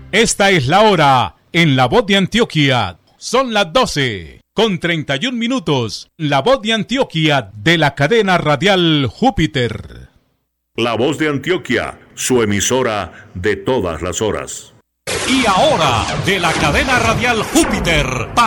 Esta es la hora en La Voz de Antioquia. Son las 12:31. La Voz de Antioquia de la cadena radial Júpiter. La Voz de Antioquia, su emisora de todas las horas. Y ahora, de la cadena radial Júpiter,